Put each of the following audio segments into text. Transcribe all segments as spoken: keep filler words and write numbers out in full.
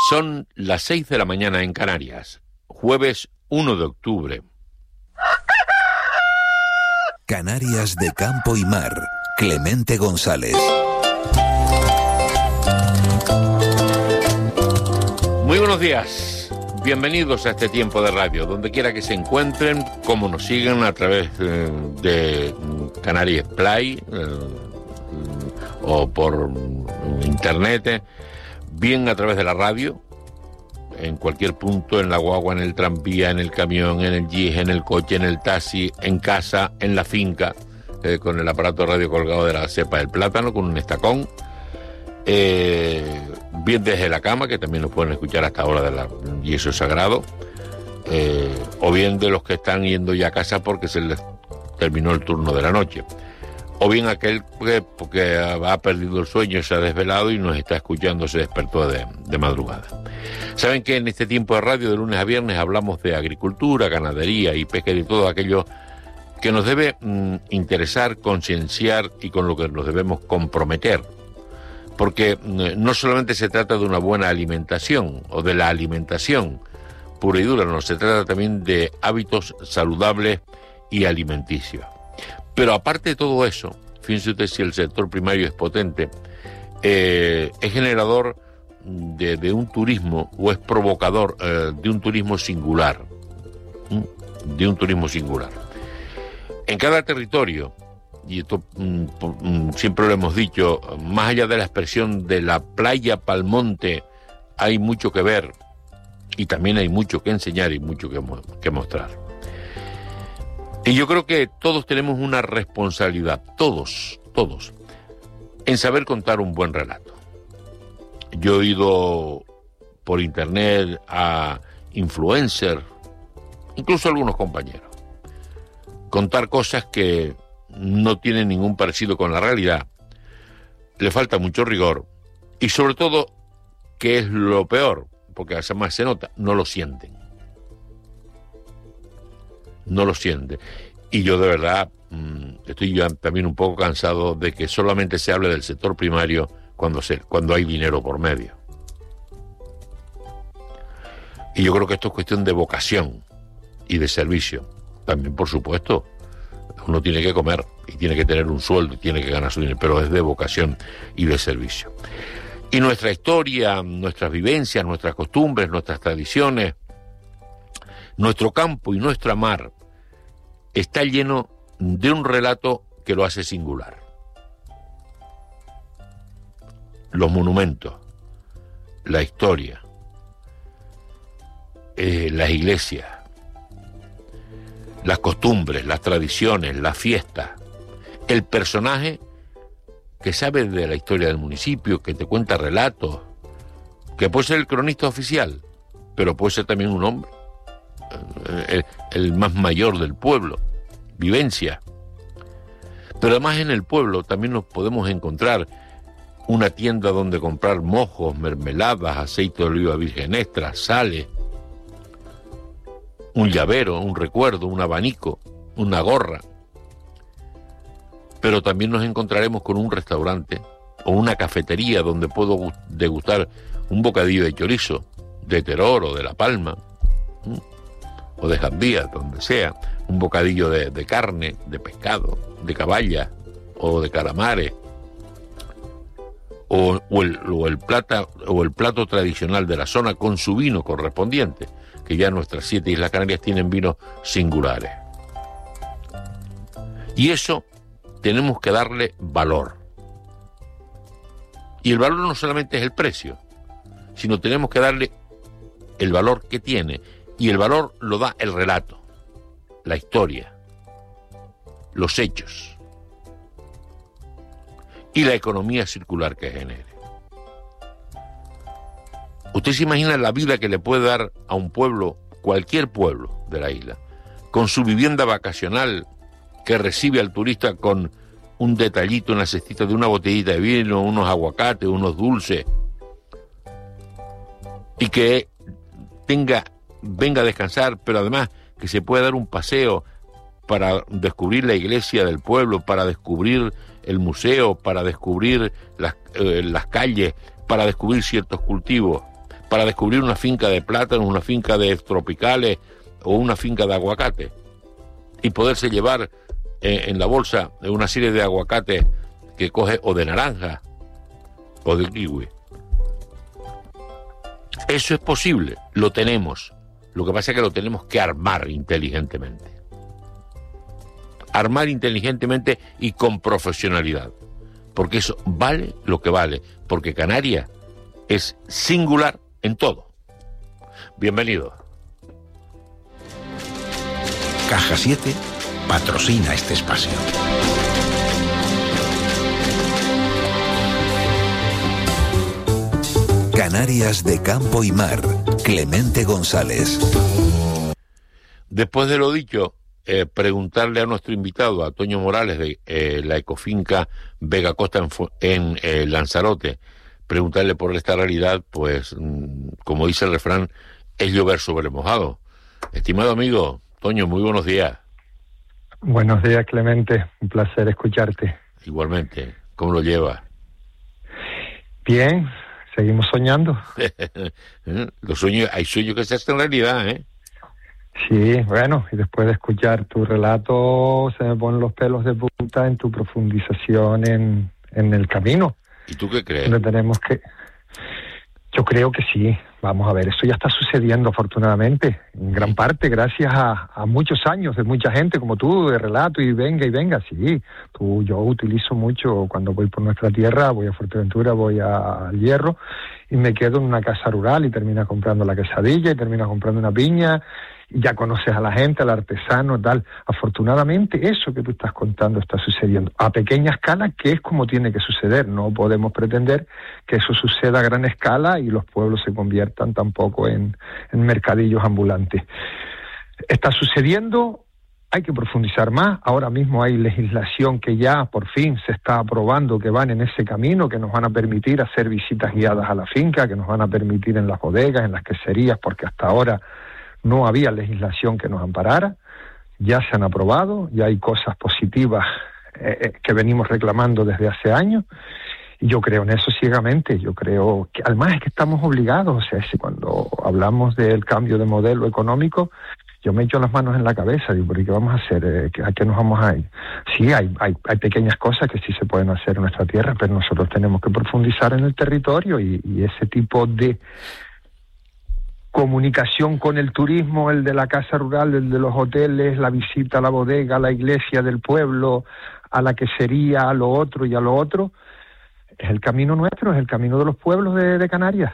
Son las seis de la mañana en Canarias, jueves uno de octubre. Canarias de campo y mar, Clemente González. Muy buenos días, bienvenidos a este tiempo de radio, donde quiera que se encuentren, como nos siguen a través eh, de Canarias Play eh, o por internet, bien a través de la radio, en cualquier punto, en la guagua, en el tranvía, en el camión, en el jeep, en el coche, en el taxi, en casa, en la finca, eh, con el aparato de radio colgado de la cepa del plátano, con un estacón, eh, bien desde la cama, que también nos pueden escuchar hasta ahora de la, y eso es sagrado, eh, o bien de los que están yendo ya a casa porque se les terminó el turno de la noche. O bien aquel que, que ha perdido el sueño, se ha desvelado y nos está escuchando, se despertó de, de madrugada. Saben que en este tiempo de radio, de lunes a viernes, hablamos de agricultura, ganadería y pesca y de todo aquello que nos debe mm, interesar, concienciar y con lo que nos debemos comprometer. Porque mm, no solamente se trata de una buena alimentación o de la alimentación pura y dura, no, se trata también de hábitos saludables y alimenticios. Pero aparte de todo eso, fíjense usted si el sector primario es potente, eh, es generador de, de un turismo o es provocador eh, de un turismo singular, ¿sí? de un turismo singular. En cada territorio, y esto mm, mm, siempre lo hemos dicho, más allá de la expresión de la playa pa'l monte, hay mucho que ver y también hay mucho que enseñar y mucho que, que mostrar. Y yo creo que todos tenemos una responsabilidad, todos, todos, en saber contar un buen relato. Yo he ido por internet a influencers, incluso algunos compañeros, contar cosas que no tienen ningún parecido con la realidad, le falta mucho rigor y sobre todo, que es lo peor, porque además se nota, no lo sienten. No lo siente. Y yo de verdad mmm, estoy ya también un poco cansado de que solamente se hable del sector primario cuando, se, cuando hay dinero por medio. Y yo creo que esto es cuestión de vocación y de servicio. También, por supuesto, uno tiene que comer y tiene que tener un sueldo y tiene que ganar su dinero, pero es de vocación y de servicio. Y nuestra historia, nuestras vivencias, nuestras costumbres, nuestras tradiciones, nuestro campo y nuestra mar está lleno de un relato que lo hace singular. Los monumentos, la historia, eh, las iglesias, las costumbres, las tradiciones, las fiestas, el personaje que sabe de la historia del municipio, que te cuenta relatos, que puede ser el cronista oficial, pero puede ser también un hombre. El, el más mayor del pueblo, vivencia. Pero además en el pueblo también nos podemos encontrar una tienda donde comprar mojos, mermeladas, aceite de oliva virgen extra, sales, un llavero, un recuerdo, un abanico, una gorra. Pero también nos encontraremos con un restaurante o una cafetería donde puedo degustar un bocadillo de chorizo, de Teror o de La Palma, ¿sí? o de Jandía, donde sea, un bocadillo de, de carne, de pescado, de caballa, o de calamares, o, o, el, o, el plata, o el plato tradicional de la zona con su vino correspondiente, que ya nuestras siete Islas Canarias tienen vinos singulares. Y eso tenemos que darle valor. Y el valor no solamente es el precio, sino tenemos que darle el valor que tiene. Y el valor lo da el relato, la historia, los hechos y la economía circular que genere. Usted se imagina la vida que le puede dar a un pueblo, cualquier pueblo de la isla, con su vivienda vacacional que recibe al turista con un detallito, una cestita de una botellita de vino, unos aguacates, unos dulces, y que tenga, venga a descansar, pero además que se pueda dar un paseo para descubrir la iglesia del pueblo, para descubrir el museo, para descubrir las, eh, las calles, para descubrir ciertos cultivos, para descubrir una finca de plátanos, una finca de tropicales o una finca de aguacate y poderse llevar eh, en la bolsa una serie de aguacates que coge, o de naranja o de kiwi. Eso es posible, lo tenemos. Lo que pasa es que lo tenemos que armar inteligentemente. Armar inteligentemente y con profesionalidad. Porque eso vale lo que vale. Porque Canarias es singular en todo. Bienvenido. Caja siete patrocina este espacio. Canarias de campo y mar. Clemente González. Después de lo dicho, eh, preguntarle a nuestro invitado, a Toño Morales, de eh, la ecofinca Vega Costa en, en eh, Lanzarote, preguntarle por esta realidad, pues, mmm, como dice el refrán, es llover sobre mojado. Estimado amigo, Toño, muy buenos días. Buenos días, Clemente. Un placer escucharte. Igualmente. ¿Cómo lo llevas? Bien. Seguimos soñando. Los sueños, hay sueños que se hacen realidad, ¿eh? Sí, bueno, y después de escuchar tu relato se me ponen los pelos de punta en tu profundización en, en el camino. ¿Y tú qué crees? Donde tenemos que... Yo creo que sí. Vamos a ver, eso ya está sucediendo afortunadamente, en gran parte gracias a, a muchos años de mucha gente como tú, de relato y venga y venga, sí. Tú, yo utilizo mucho cuando voy por nuestra tierra, voy a Fuerteventura, voy a, al Hierro y me quedo en una casa rural y termina comprando la quesadilla y termina comprando una piña y ya conoces a la gente, al artesano, tal. Afortunadamente eso que tú estás contando está sucediendo a pequeña escala, que es como tiene que suceder. No podemos pretender que eso suceda a gran escala y los pueblos se conviertan tampoco en, en mercadillos ambulantes. Está sucediendo, hay que profundizar más. Ahora mismo hay legislación que ya por fin se está aprobando, que van en ese camino, que nos van a permitir hacer visitas guiadas a la finca, que nos van a permitir en las bodegas, en las queserías, porque hasta ahora no había legislación que nos amparara. Ya se han aprobado, ya hay cosas positivas eh, que venimos reclamando desde hace años. Y yo creo en eso ciegamente. Yo creo que además es que estamos obligados. O sea, si cuando hablamos del cambio de modelo económico, yo me echo las manos en la cabeza, digo, ¿pero qué vamos a hacer? ¿A qué nos vamos a ir? Sí, hay, hay, hay pequeñas cosas que sí se pueden hacer en nuestra tierra, pero nosotros tenemos que profundizar en el territorio y, y ese tipo de comunicación con el turismo, el de la casa rural, el de los hoteles, la visita a la bodega, a la iglesia del pueblo, a la quesería, a lo otro y a lo otro, es el camino nuestro, es el camino de los pueblos de, de Canarias.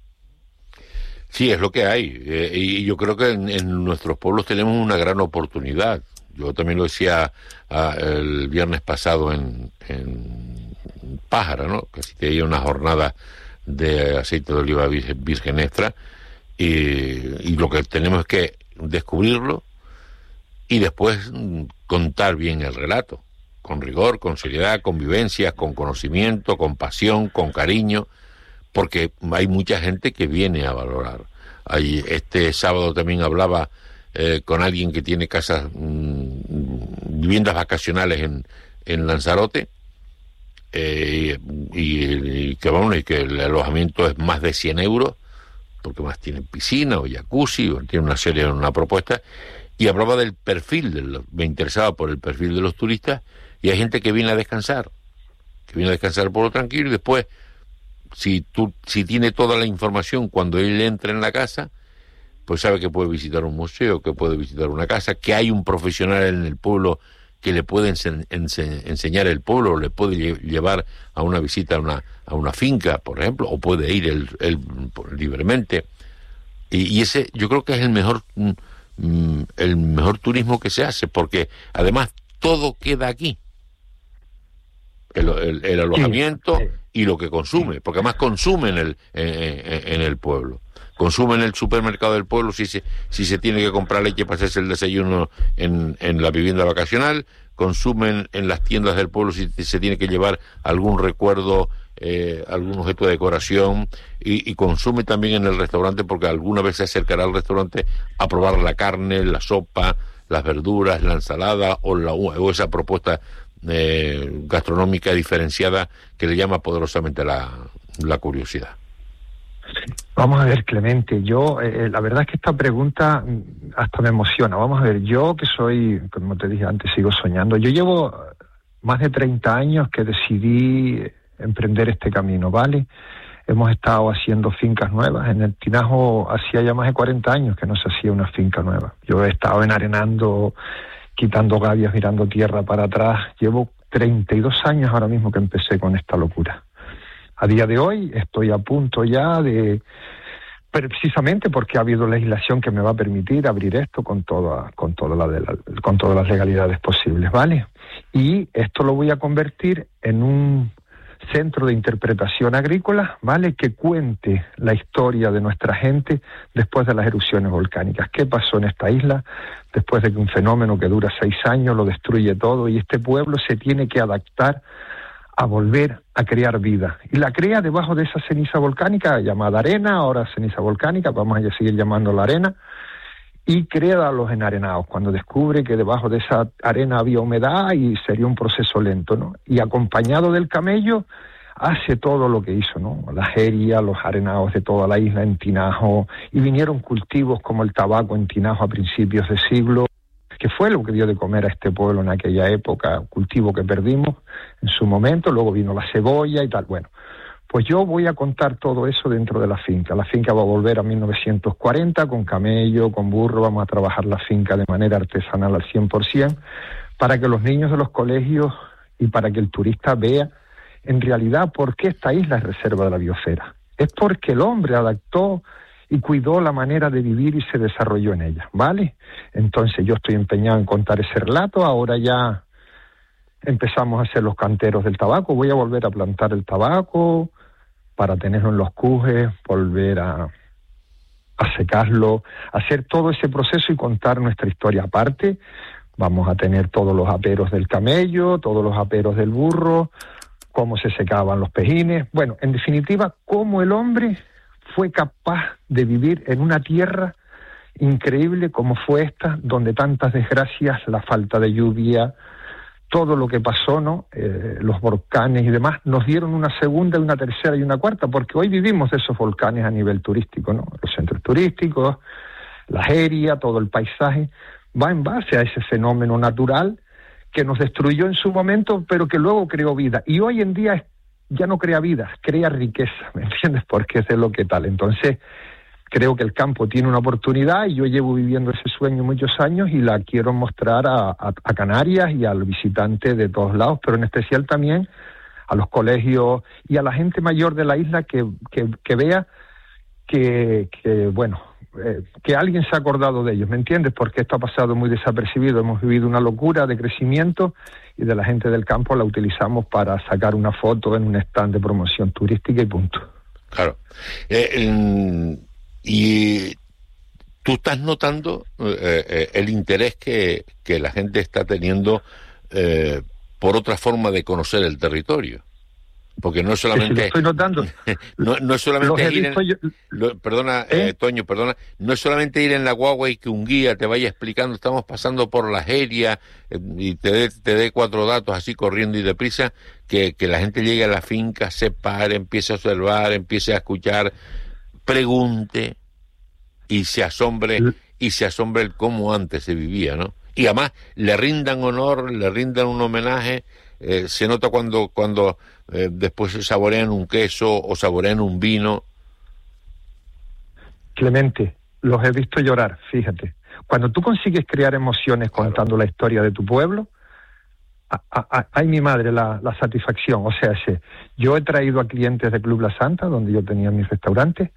Sí, es lo que hay. Eh, y yo creo que en, en nuestros pueblos tenemos una gran oportunidad. Yo también lo decía ah, el viernes pasado en, en Pájara, ¿no? Que asistí a una jornada de aceite de oliva virgen extra. Y, y lo que tenemos es que descubrirlo y después contar bien el relato, con rigor, con seriedad, con vivencias, con conocimiento, con pasión, con cariño, porque hay mucha gente que viene a valorar. Ahí, este sábado también hablaba eh, con alguien que tiene casas, mmm, viviendas vacacionales en, en Lanzarote, eh, y, y que bueno, y que el alojamiento es más de cien euros, porque más tienen piscina o jacuzzi, o tiene una serie, una propuesta, y hablaba del perfil, de los, me interesaba por el perfil de los turistas, y hay gente que viene a descansar, que viene a descansar por lo tranquilo, y después, si tú, si tiene toda la información cuando él entra en la casa, pues sabe que puede visitar un museo, que puede visitar una casa, que hay un profesional en el pueblo que le puede ense- ense- enseñar el pueblo, le puede lle- llevar a una visita a una, a una finca, por ejemplo, o puede ir él, él libremente. Y, y ese yo creo que es el mejor, mm, el mejor turismo que se hace, porque además todo queda aquí. El, el, el alojamiento sí, sí. Y lo que consume, porque además consume en el, en, en el pueblo. Consume en el supermercado del pueblo si se, si se tiene que comprar leche para hacerse el desayuno en, en la vivienda vacacional, consumen en las tiendas del pueblo si se tiene que llevar algún recuerdo, eh, algún objeto de decoración, y, y consume también en el restaurante, porque alguna vez se acercará al restaurante a probar la carne, la sopa, las verduras, la ensalada o, la, o esa propuesta eh, gastronómica diferenciada que le llama poderosamente la, la curiosidad. Vamos a ver, Clemente, yo, eh, la verdad es que esta pregunta hasta me emociona. Vamos a ver, yo que soy, como te dije antes, sigo soñando. Yo llevo más de treinta años que decidí emprender este camino, ¿vale? Hemos estado haciendo fincas nuevas. En el Tinajo hacía ya más de cuarenta años que no se hacía una finca nueva. Yo he estado enarenando, quitando gavias, mirando tierra para atrás. Llevo treinta y dos años ahora mismo que empecé con esta locura. A día de hoy estoy a punto ya de, precisamente porque ha habido legislación que me va a permitir abrir esto con toda, con toda la de la, con todas las legalidades posibles, ¿vale? Y esto lo voy a convertir en un centro de interpretación agrícola, ¿vale? Que cuente la historia de nuestra gente después de las erupciones volcánicas. ¿Qué pasó en esta isla después de que un fenómeno que dura seis años lo destruye todo y este pueblo se tiene que adaptar a volver a crear vida? Y la crea debajo de esa ceniza volcánica llamada arena, ahora ceniza volcánica, vamos a seguir llamándola arena, y crea a los enarenados cuando descubre que debajo de esa arena había humedad y sería un proceso lento, ¿no? Y acompañado del camello hace todo lo que hizo, ¿no? La jeria, los arenados de toda la isla en Tinajo, y vinieron cultivos como el tabaco en Tinajo a principios de siglo, que fue lo que dio de comer a este pueblo en aquella época, cultivo que perdimos en su momento. Luego vino la cebolla y tal. Bueno, pues yo voy a contar todo eso dentro de la finca. La finca va a volver a mil novecientos cuarenta, con camello, con burro. Vamos a trabajar la finca de manera artesanal al cien por ciento, para que los niños de los colegios y para que el turista vea en realidad por qué esta isla es reserva de la biosfera. Es porque el hombre adaptó y cuidó la manera de vivir y se desarrolló en ella, ¿vale? Entonces yo estoy empeñado en contar ese relato. Ahora ya empezamos a hacer los canteros del tabaco. Voy a volver a plantar el tabaco para tenerlo en los cujes, volver a, a secarlo, hacer todo ese proceso y contar nuestra historia. Aparte, vamos a tener todos los aperos del camello, todos los aperos del burro, cómo se secaban los pejines. Bueno, en definitiva, cómo el hombre fue capaz de vivir en una tierra increíble como fue esta, donde tantas desgracias, la falta de lluvia, todo lo que pasó, ¿no? Eh, los volcanes y demás, nos dieron una segunda, una tercera y una cuarta, porque hoy vivimos de esos volcanes a nivel turístico, ¿no? Los centros turísticos, la jeria, todo el paisaje, va en base a ese fenómeno natural que nos destruyó en su momento, pero que luego creó vida. Y hoy en día ya no crea vida, crea riqueza, ¿me entiendes? Porque es de lo que tal. Entonces, creo que el campo tiene una oportunidad y yo llevo viviendo ese sueño muchos años y la quiero mostrar a, a, a Canarias y al visitante de todos lados, pero en especial también a los colegios y a la gente mayor de la isla que, que, que vea que, que bueno, eh, que alguien se ha acordado de ellos, ¿me entiendes? Porque esto ha pasado muy desapercibido. Hemos vivido una locura de crecimiento y de la gente del campo la utilizamos para sacar una foto en un stand de promoción turística y punto. Claro. Eh, eh, y tú estás notando eh, eh, el interés que, que la gente está teniendo eh, por otra forma de conocer el territorio. Porque no es solamente... Sí, lo estoy notando. no, no es solamente ir en... yo... lo, perdona, ¿Eh? Eh, Toño, perdona. No es solamente ir en la guagua y que un guía te vaya explicando, estamos pasando por la jeria eh, y te dé te dé cuatro datos así corriendo y deprisa, que, que la gente llegue a la finca, se pare, empiece a observar, empiece a escuchar, pregunte y se asombre, y se asombre el cómo antes se vivía, ¿no? Y además le rindan honor, le rindan un homenaje. Eh, se nota cuando cuando eh, después saborean un queso o saborean un vino. Clemente, los he visto llorar, fíjate. Cuando tú consigues crear emociones contando claro. la historia de tu pueblo, a, a, a, hay mi madre la, la satisfacción. O sea, se, yo he traído a clientes de Club La Santa, donde yo tenía mis restaurantes,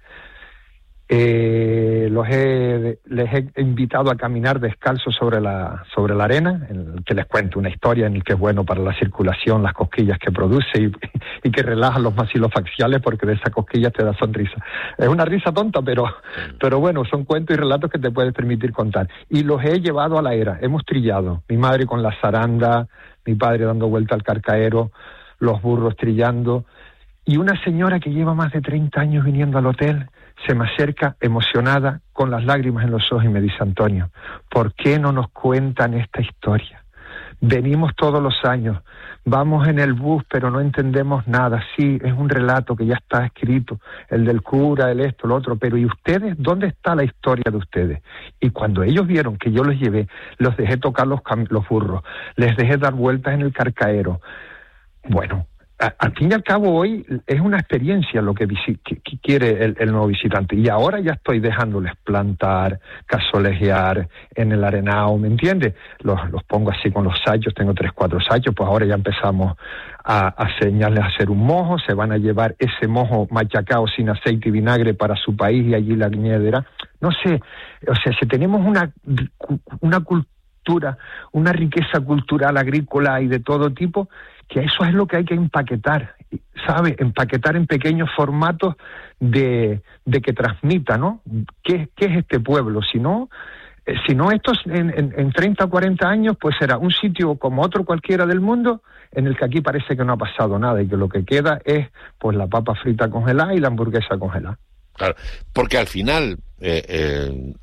Eh, los he, les he invitado a caminar descalzos sobre la sobre la arena, en el que les cuento una historia en el que es bueno para la circulación, las cosquillas que produce y, y que relaja los maxilofaciales, porque de esas cosquillas te da sonrisa. Es una risa tonta, pero pero bueno, son cuentos y relatos que te puedes permitir contar. Y los he llevado a la era, hemos trillado, mi madre con la zaranda, mi padre dando vuelta al carcaero, los burros trillando, y una señora que lleva más de treinta años viniendo al hotel se me acerca emocionada, con las lágrimas en los ojos, y me dice: Antonio, ¿por qué no nos cuentan esta historia? venimos todos los años, vamos en el bus pero no entendemos nada, sí, es un relato que ya está escrito, el del cura, el esto, el otro, pero ¿y ustedes? ¿Dónde está la historia de ustedes? Y cuando ellos vieron que yo los llevé, los dejé tocar los, cam- los burros, les dejé dar vueltas en el carcaero, bueno, a, al fin y al cabo hoy es una experiencia lo que, visi- que, que quiere el, el nuevo visitante, y ahora ya estoy dejándoles plantar, casolejear en el arenao, ¿me entiendes? Los, los pongo así con los sachos, tengo tres, cuatro sachos, pues ahora ya empezamos a, a enseñarles a hacer un mojo, se van a llevar ese mojo machacado sin aceite y vinagre para su país y allí la añadirá. No sé, o sea, si tenemos una, una cultura, una riqueza cultural, agrícola y de todo tipo, que eso es lo que hay que empaquetar, ¿sabe? Empaquetar en pequeños formatos de, de que transmita, ¿no? ¿Qué, qué es este pueblo? Si no, eh, si no estos en, en, en treinta o cuarenta años, pues será un sitio como otro cualquiera del mundo, en el que aquí parece que no ha pasado nada y que lo que queda es pues la papa frita congelada y la hamburguesa congelada. Claro, porque al final eh, eh,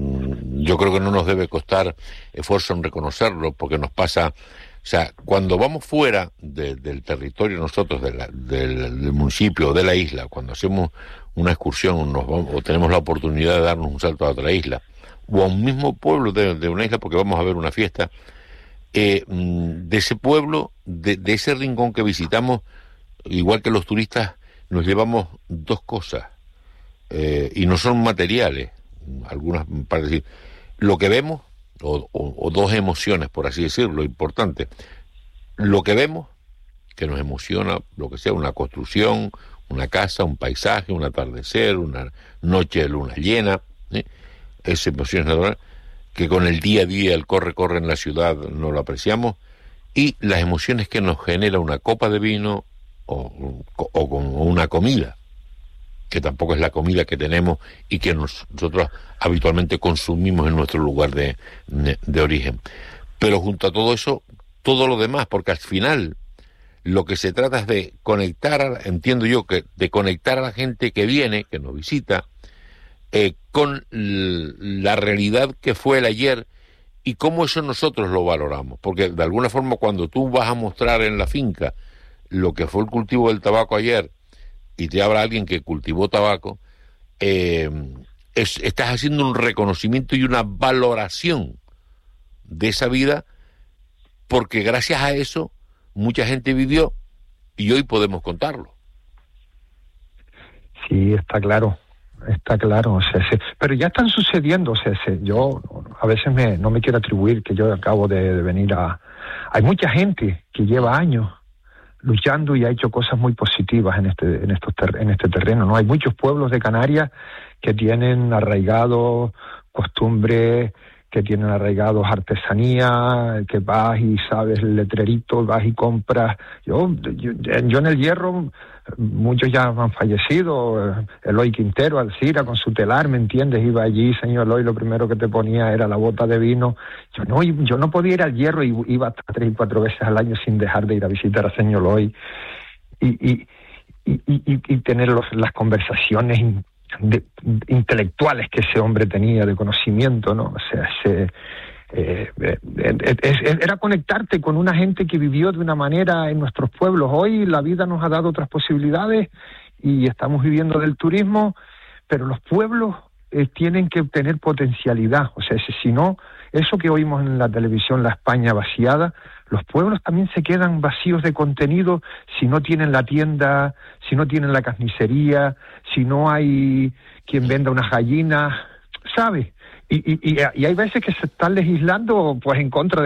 yo creo que no nos debe costar esfuerzo en reconocerlo, porque nos pasa. O sea, cuando vamos fuera de, del territorio nosotros, de la, del, del municipio o de la isla, cuando hacemos una excursión nos vamos, o tenemos la oportunidad de darnos un salto a otra isla, o a un mismo pueblo de, de una isla, porque vamos a ver una fiesta, eh, de ese pueblo, de, de ese rincón que visitamos, igual que los turistas, nos llevamos dos cosas, eh, y no son materiales, algunas para decir, lo que vemos, O, o, o dos emociones, por así decirlo, importante. Lo que vemos, que nos emociona, lo que sea, una construcción, una casa, un paisaje, un atardecer, una noche de luna llena, ¿sí? Esa emoción es natural, que con el día a día, el corre-corre en la ciudad, no lo apreciamos, y las emociones que nos genera una copa de vino o, o, o con una comida, que tampoco es la comida que tenemos y que nosotros habitualmente consumimos en nuestro lugar de, de, de origen. Pero junto a todo eso, todo lo demás, porque al final lo que se trata es de conectar, entiendo yo, que de conectar a la gente que viene, que nos visita, eh, con la realidad que fue el ayer y cómo eso nosotros lo valoramos. Porque de alguna forma cuando tú vas a mostrar en la finca lo que fue el cultivo del tabaco ayer, y te habla alguien que cultivó tabaco, eh, es, estás haciendo un reconocimiento y una valoración de esa vida, porque gracias a eso mucha gente vivió y hoy podemos contarlo. Sí, está claro, está claro, o sea, sí, pero ya están sucediendo, o sea, sí, yo a veces me, no me quiero atribuir que yo acabo de, de venir a... Hay mucha gente que lleva años luchando y ha hecho cosas muy positivas en este en estos ter- en este terreno, ¿no? Hay muchos pueblos de Canarias que tienen arraigados costumbres, que tienen arraigados artesanía, que vas y sabes el letrerito, vas y compras. Yo, yo, yo en el Hierro, muchos ya han fallecido, Eloy Quintero, Alcira, con su telar, ¿me entiendes? Iba allí, señor Eloy, lo primero que te ponía era la bota de vino. Yo no, yo no podía ir al Hierro y iba hasta tres y cuatro veces al año sin dejar de ir a visitar a señor Eloy y, y, y, y, y tener los, las conversaciones de, de, intelectuales que ese hombre tenía, de conocimiento, ¿no? O sea, se... Eh, eh, eh, eh, era conectarte con una gente que vivió de una manera en nuestros pueblos. Hoy la vida nos ha dado otras posibilidades y estamos viviendo del turismo, pero los pueblos eh, tienen que tener potencialidad. O sea, si, si no, eso que oímos en la televisión, la España vaciada, los pueblos también se quedan vacíos de contenido si no tienen la tienda, si no tienen la carnicería, si no hay quien venda unas gallinas, ¿sabes? Y, y, y, y hay veces que se están legislando pues en contra de